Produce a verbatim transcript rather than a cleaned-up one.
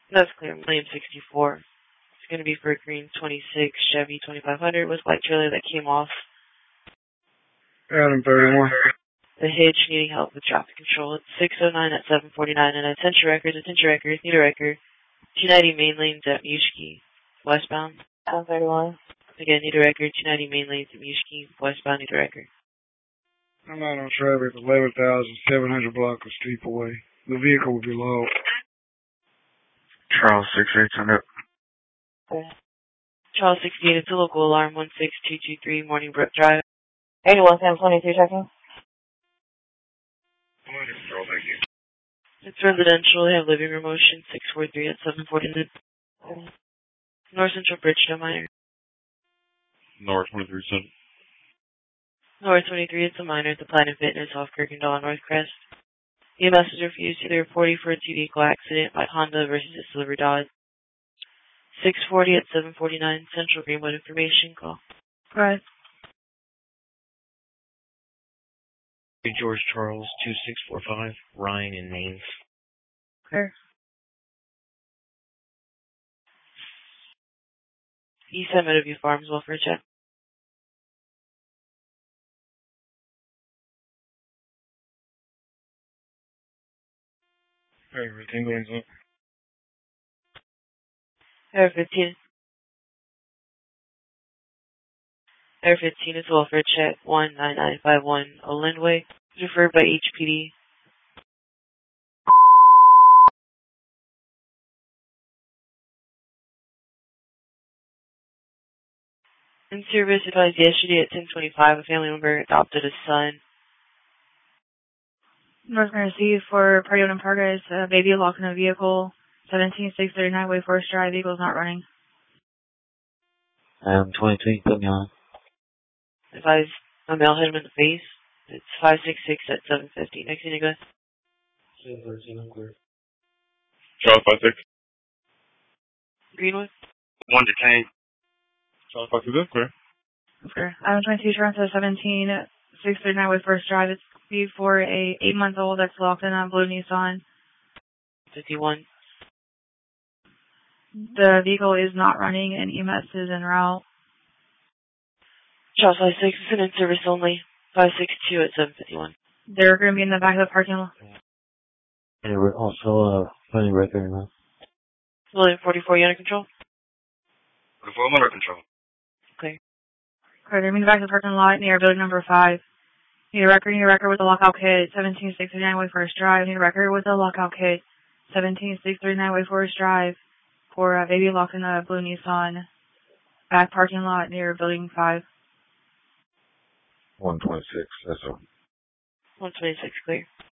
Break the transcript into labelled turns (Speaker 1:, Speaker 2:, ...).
Speaker 1: That's clear. William sixty-four. It's going to be for a green twenty-six Chevy twenty-five hundred with white trailer that came off.
Speaker 2: Adam thirty-one.
Speaker 1: The hitch needing help with traffic control. It's six oh nine at seven forty-nine and attention records, attention records, need a record. two ninety main lanes at Mushki, westbound.
Speaker 3: Adam thirty-one.
Speaker 1: Again, need a record. two ninety main lanes at Mushki, westbound, need a record.
Speaker 2: I'm out on traffic at eleven thousand seven hundred block of Steepaway. The vehicle will be low.
Speaker 4: Charles six eight, send up.
Speaker 3: Okay.
Speaker 1: Charles sixty-eight, it's a local alarm, one six two two three Morningbrook Drive.
Speaker 3: eighty-one, Sam twenty-two, checking.
Speaker 4: Control, thank you.
Speaker 1: It's residential, they have living room motion, six four three at seven forty-nine.
Speaker 3: Okay.
Speaker 1: North Central Bridgetown Minor.
Speaker 4: North twenty-three, send.
Speaker 1: North twenty-three, it's a minor at the Planet Fitness off Kirkendall North Crest. E M S is refused to the reporting for a two-vehicle accident by Honda versus its delivery Dodge. six forty at seven forty-nine, Central Greenwood information call.
Speaker 3: Go ahead.
Speaker 5: George Charles, two six four five, Ryan in Maines.
Speaker 3: Clear.
Speaker 1: East Side Meadowview Farms, welfare check.
Speaker 4: Everything goes up.
Speaker 1: Air fifteen. Air fifteen is welfare check one nine nine five one Olandway, referred by H P D. In service advised yesterday at ten twenty-five, a family member adopted a son.
Speaker 3: North Mercy for Party and Pargas, uh, baby locked in a vehicle, seventeen six thirty-nine Way Forest Drive, vehicle's not running.
Speaker 5: Um, twenty-two, put me on.
Speaker 1: Advised a male hit him in the face. It's five six six at seven fifty. Next thing you go.
Speaker 5: seven thirteen, I'm clear.
Speaker 4: Charles five six.
Speaker 1: Greenwood.
Speaker 4: One detained. Charles five six, clear.
Speaker 3: Okay. Adam twenty-two, Toronto seventeen six thirty-nine Way Forest Drive. It's for a eight month old that's locked in a blue Nissan.
Speaker 1: fifty-one.
Speaker 3: The vehicle is not running and E M S is en route.
Speaker 1: Charles five six is an in-service only. five six two at seven fifty-one.
Speaker 3: They're going to be in the back of the parking lot.
Speaker 5: And we're also, uh, putting record now.
Speaker 1: William forty-four, you under control?
Speaker 4: forty-four, I'm under control.
Speaker 1: Okay.
Speaker 3: Okay, they're in the back of the parking lot near building number five. Need a record, need a record with a lockout kit, seventeen six thirty-nine Way Forest Drive. Need a record with a lockout kit, seventeen six thirty-nine Way Forest Drive, for a baby locked in a blue Nissan, back parking lot near building five.
Speaker 4: one twenty-six, that's all.
Speaker 1: one twenty-six, clear.